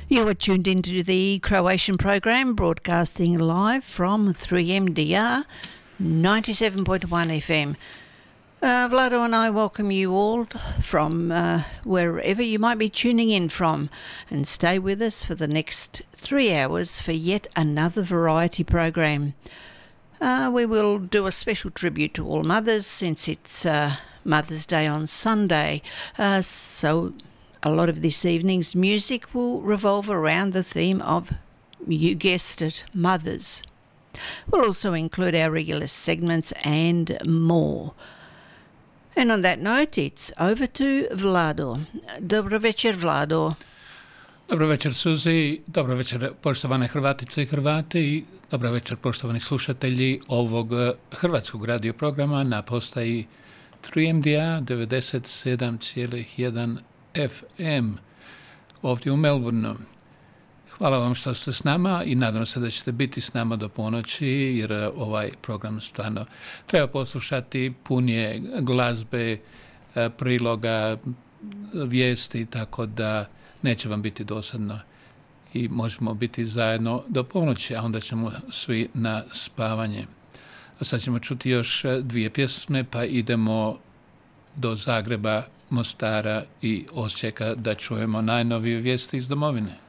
You are tuned into the Croatian program broadcasting live from 3MDR 97.1 FM. Vlado and I welcome you all from wherever you might be tuning in from, and stay with us for the next 3 hours for yet another variety program. We will do a special tribute to all mothers since it's Mother's Day on Sunday, so a lot of this evening's music will revolve around the theme of, you guessed it, mothers. We'll also include our regular segments and more. And on that note, it's over to Vlado. Dobro večer, Vlado. Dobro večer, Suzi. Dobro večer, poštovane Hrvatice i Hrvati. I dobro večer, poštovani slušatelji ovog hrvatskog radio programa na postaji 3MDA 97,1 FM ovdje u Melbourneu. Hvala vam što ste s nama i nadam se da ćete biti s nama do ponoći, jer ovaj program stvarno treba poslušati, pun je glazbe, priloga, vijesti, tako da neće vam biti dosadno i možemo biti zajedno do ponoći, a onda ćemo svi na spavanje. A sad ćemo čuti još 2 pjesme, pa idemo do Zagreba, Mostara i Osijeka da čujemo najnovije vijesti iz domovine.